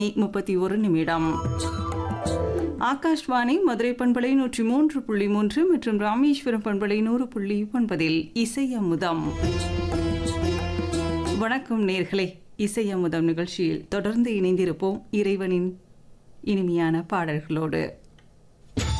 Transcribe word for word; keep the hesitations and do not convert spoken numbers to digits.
முப்பத்தி ஒரு நிமிடம். ஆகாஷ்வாணி மதுரை பண்பலை நூற்றி மூன்று புள்ளி மூன்று மற்றும் ராமேஸ்வரம் பண்பலை நூறு புள்ளி ஒன்பதில் இசை அமுதம். வணக்கம் நேர்களே, இசை அமுதம் நிகழ்ச்சியில் தொடர்ந்து இணைந்திருப்போம் இறைவனின் இனிமையான பாடல்களோடு.